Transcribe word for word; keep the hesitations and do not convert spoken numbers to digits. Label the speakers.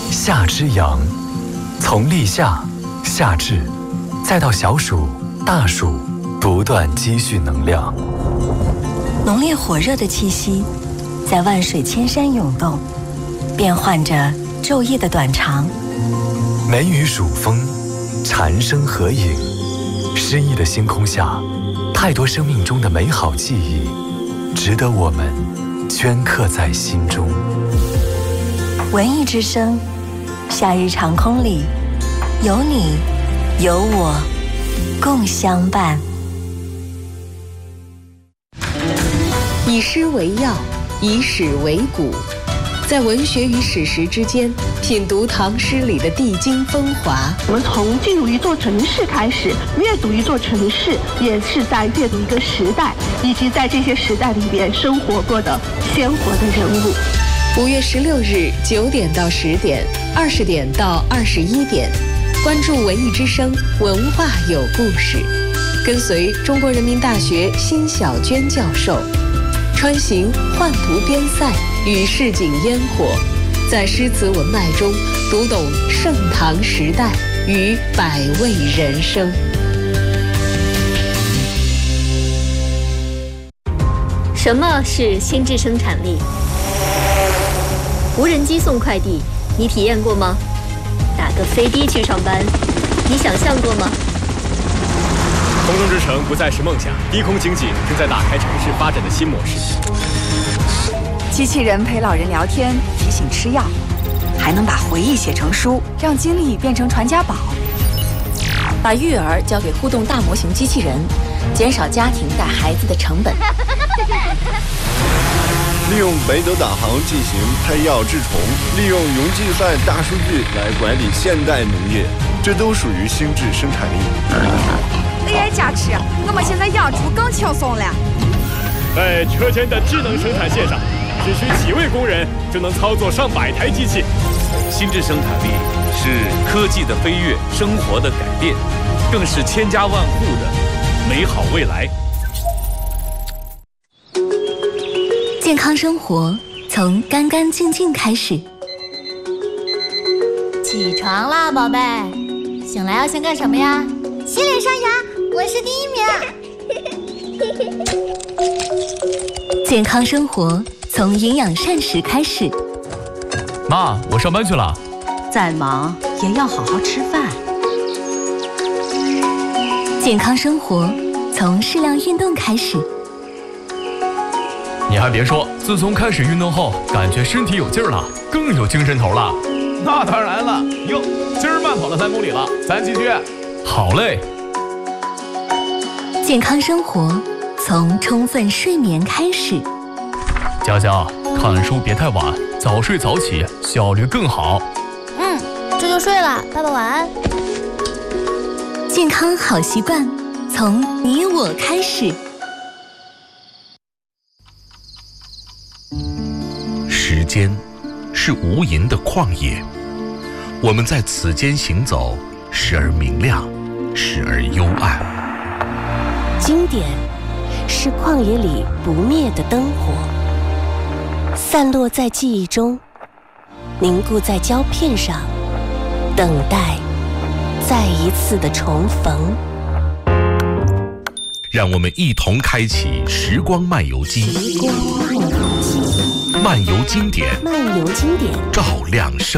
Speaker 1: 夏之阳，从立夏、夏至，再到小暑、大暑，不断积蓄能量。
Speaker 2: 浓烈火热的气息，在万水千山涌动，变换着昼夜的短长。
Speaker 1: 梅雨暑风，蝉声合影，诗意的星空下，太多生命中的美好记忆，值得我们镌刻在心中。
Speaker 2: 文艺之声，夏日长空里，有你，有我，共相伴。
Speaker 3: 以诗为药，以史为骨，在文学与史实之间，品读唐诗里的地经风华。
Speaker 4: 我们从进入一座城市开始，阅读一座城市，也是在阅读一个时代，以及在这些时代里边生活过的鲜活的人物。
Speaker 3: 五月十六日九点到十点，二十点到二十一点，关注文艺之声，文化有故事，跟随中国人民大学辛晓娟教授，穿行幻图边塞与市井烟火，在诗词文脉中读懂盛唐时代与百味人生。
Speaker 5: 什么是心智生产力？无人机送快递，你体验过吗？打个飞的去上班，你想象过吗？
Speaker 6: 空中之城不再是梦想，低空经济正在打开城市发展的新模式。
Speaker 7: 机器人陪老人聊天，提醒吃药，还能把回忆写成书，让经历变成传家宝。把育儿交给互动大模型机器人，减少家庭带孩子的成本。
Speaker 8: 利用北斗导航进行配药治虫，利用云计算大数据来管理现代农业，这都属于心智生产力。
Speaker 7: A I 加持，我们现在养猪更轻松了。
Speaker 6: 在车间的智能生产线上，只需几位工人就能操作上百台机器。
Speaker 9: 心智生产力是科技的飞跃，生活的改变，更是千家万户的美好未来。
Speaker 2: 健康生活从干干净净开始。
Speaker 10: 起床啦，宝贝！醒来要先干什么呀？
Speaker 11: 洗脸刷牙，我是第一
Speaker 10: 名。
Speaker 2: 健康生活从营养膳食开始。
Speaker 12: 妈，我上班去了。
Speaker 13: 再忙也要好好吃饭。
Speaker 2: 健康生活从适量运动开始。
Speaker 12: 你还别说，自从开始运动后，感觉身体有劲儿了，更有精神头了。
Speaker 14: 那当然了，哟，今儿慢跑了三公里了，咱继续。
Speaker 12: 好嘞。
Speaker 2: 健康生活从充分睡眠开始。
Speaker 12: 佳佳，看书别太晚，早睡早起，效率更好。
Speaker 10: 嗯，这就睡了，爸爸晚安。
Speaker 2: 健康好习惯从你我开始。
Speaker 15: 时间是无垠的旷野，我们在此间行走，时而明亮，时而幽暗。
Speaker 16: 经典是旷野里不灭的灯火，散落在记忆中，凝固在胶片上，等待再一次的重逢。
Speaker 15: 让我们一同开启时光漫游机，
Speaker 16: 时光漫游机，
Speaker 15: 漫游经典，
Speaker 16: 漫游经典，
Speaker 15: 照亮生